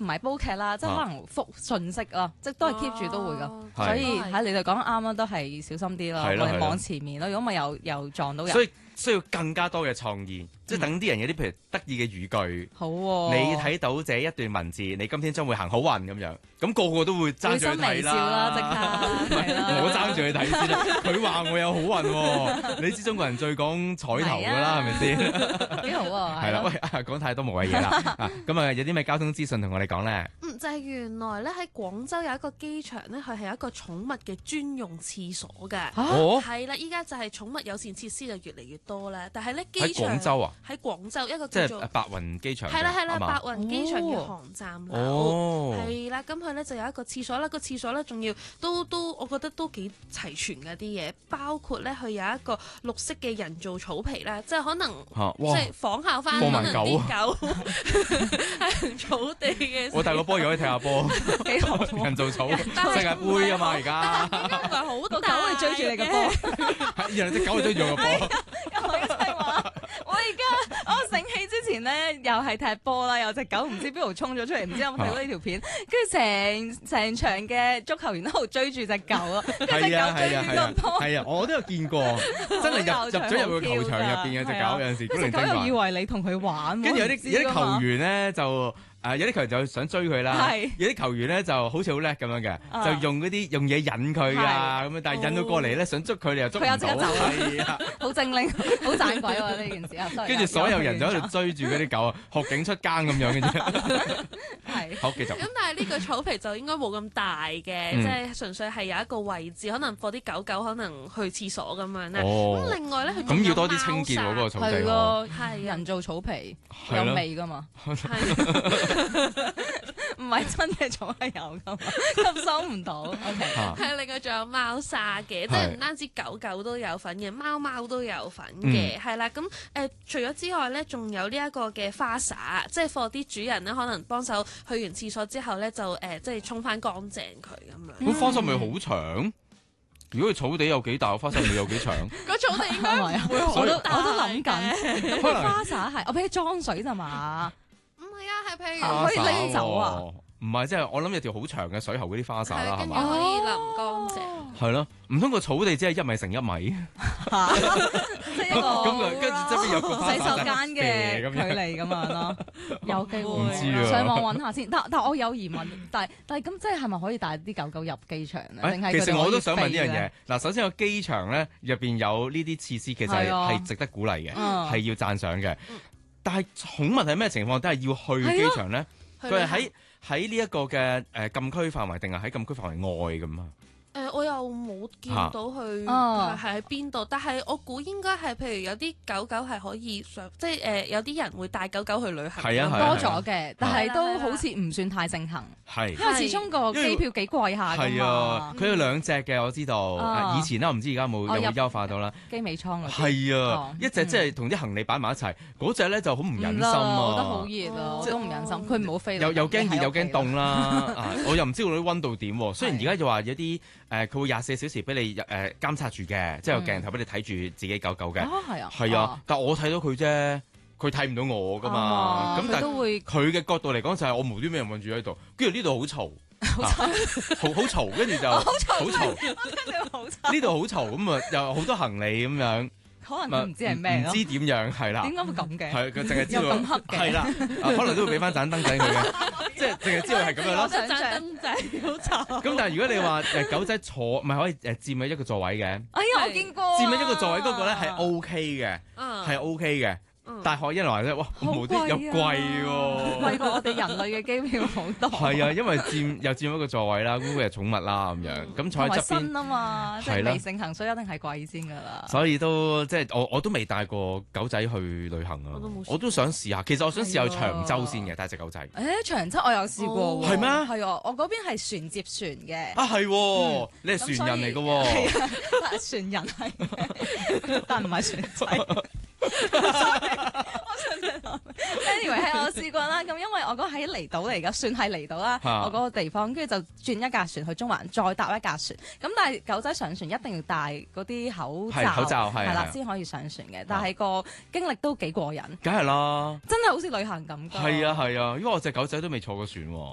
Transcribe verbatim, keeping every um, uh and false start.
唔係煲劇啦，即係可能覆信息啊，即係都係 keep 住都會噶。 係所以喺你哋講得啱啦，都係小心啲咯，我係咯係咯哋往前面咯。如果咪又又撞到人， 所以需要更加多嘅創意，即係等啲人有啲譬如得意嘅語句， 好喎， 你睇到這一段文字，你今天將會行好運咁樣，咁個個都會爭會住去睇心微笑啦，即刻係啦我爭住去睇先啦，佢話我有好運喎，你知中國人最講彩頭㗎啦，係咪先？ 幾好啊， 係啦， 咯喂，啊講太多無謂嘢啦，啊咁啊有啲咩交通資訊同我哋講咧？ 嗯，就係、原來咧喺廣州有一個機場咧，佢係有一個寵物嘅專用廁所嘅。 哦係啦，依家就係寵物友善設施就越嚟越多啦。但係咧機喺場廣州啊， 喺廣州一個即叫做係白雲機場嘅， 係啦係啦， 係嘛白雲機場嘅航站樓哦， 係啦，咁佢咧就有一個廁所啦，個廁所咧仲要都都，我覺得都幾齊全嘅啲嘢，包括咧佢有一個綠色嘅人造草皮啦，即係可能嚇哇即係仿效翻可能放埋狗啲狗喺草地嘅。 我帶個波又可以踢下波， 幾好喎， 人造草但係世界盃啊嘛而家， 唔係好個狗大會追住你個波。 係然後隻狗追住我個波， 我一齊話，我而家我醒起之前咧，又係踢波啦，有隻狗唔知邊度衝咗出嚟，唔知有冇睇到呢條片？跟住成成場嘅足球員都喺度追住隻狗啊，跟住隻係啊狗追住係啊係啊個波， 係啊，我都有見過，真係入入咗入個球場入邊嘅隻狗，有陣時古靈精跟住隻狗又以怪。 為你同佢玩， 跟住有啲有啲球員員咧就誒有啲球員就想追佢啦係， 有啲球員咧就好似好叻咁樣嘅， 啊就用嗰啲用嘢引佢啊咁樣，但係引到過嚟咧想捉佢，你又捉唔到， 佢又即刻走係啊， 好精靈，好盞鬼喎呢件事啊！ 跟住所有人就喺度追住嗰啲狗啊，學警出更咁樣嘅啫。 係好，繼續。 咁但係呢個草皮就應該冇咁大嘅， 嗯即係純粹係有一個位置，可能放啲狗狗可能去廁所咁樣咧。 哦咁另外咧，佢仲有咁要多啲清潔喎，嗰個草地喎。 係咯， 係啊人造草皮係咯有味噶嘛， 係唔係真嘅草係有噶嘛，吸收唔到。OK， 啊係另外仲有貓砂嘅，即係係唔單止狗狗都有份嘅，貓貓都有份嘅，係啦、咁誒、呃除咗之外咧，仲有呢一個嘅花灑，即係放啲主人咧，可能幫手去完廁所之後咧，就誒、呃即係沖翻乾淨佢咁樣。 咁花灑咪好長？如果佢草地有幾大，花灑咪有幾長？ 個草地應該唔會我都好大我都諗緊，咁可能佢花灑係我俾佢裝水咋嘛？ 唔係啊，係譬啊如可以拎走啊喎？唔係，即係我諗有條好長嘅水喉嗰啲花灑啦，係係跟住嘛？ 可以淋乾淨。 係咯，唔通個草地只係一米乘一米？ 即係一個咁啊，跟住側邊有個花灑洗手間嘅咁樣。 距離咁樣咯，有機唔知啊會上網揾下先。但但我有疑問，但係但係咁即係係咪可以帶啲狗狗入機場咧？定係誒其佢哋可以實我都想問呢樣嘢飛咧。。 嗱，首先個機場咧入邊有呢啲設施，其實係係啊係值得鼓勵嘅， 嗯係要讚賞嘅。但係寵物係咩情況底下要去機場咧？ 係佢係喺喺呢一個嘅誒禁區範圍，定係喺禁區範圍外咁啊？ 誒、我又冇見到佢啊係喺邊度，但係我估應該係譬如有啲狗狗係可以上，即係誒、有啲人會帶狗狗去旅行。 係啊係啊多咗嘅，但係都係啦好似唔算太盛行， 係因為始終個機票幾貴下㗎係啊嘛，， 佢有兩隻嘅，我知道。 啊以前啦，我唔知而家有冇哦入有冇優化到啦。 機尾倉嗰啲係啊哦， 一隻即係同啲行李擺埋一齊，嗰隻咧就好唔忍心唔啦我覺得好啊。 熱啊， 哦我都唔忍心，佢唔好飛嚟。 又又驚熱又驚凍啦。 啦，啊！我又唔知道啲温度點喎。雖然而家就話有啲誒，佢會廿四小時俾你誒監察住嘅，即係有鏡頭俾你睇住自己狗狗嘅。 啊係啊， 係啊，但我睇到佢啫，佢睇唔到我噶嘛。 啊咁但係佢都會佢嘅角度嚟講就係我無端端人韞住喺度，跟住呢度好嘈，啊好好嘈，跟住就好嘈， 跟住好差， 呢度好嘈，咁啊又好多行李咁樣， 可能佢唔知係咩咯， 唔知點樣係啦。 點解會咁嘅？ 係佢淨係知道又咁黑嘅係啦，啊可能都會俾翻盞燈仔佢嘅，即係淨係知道係咁樣咯。 我覺得盞燈仔好慘。 咁但係如果你話誒狗仔坐，唔係可以誒佔喺一個座位嘅， 哎呀，我見過啊佔喺一個座位嗰個咧係 O K 嘅， 嗯係 O K 嘅。 嗯但係可一來咧，哇， 好無端又貴貴喎。 貴過我哋人類嘅機票好多。 係啊，因為佔又佔一個座位啦，咁佢係寵物啦咁樣，咁坐同埋喺側邊， 新啊嘛，即係係啦未盛行，所以一定係貴先㗎啦。 所以都即係我我都未帶過狗仔去旅行啊我都冇試， 我都想試下。其實我想試下去係啊長洲先嘅，帶隻狗仔。 誒長洲我有試過喎， 係咩係啊，我嗰邊係船接船嘅。 啊係喎，你係咁船人嚟嘅所以喎。 係啊，但係船人係，但唔係船仔。anyway 係我試過啦，咁因為我嗰喺離島嚟噶，算係離島啦， 啊我嗰個地方，跟住就轉一架船去中環，再搭一架船。咁但係狗仔上船一定要戴嗰啲口罩， 係口罩係係啦係， 先可以上船嘅。但係個經歷都幾過癮， 梗係啦， 真係好似旅行咁㗎。 係啊係啊，因為我隻狗仔都未坐過船喎。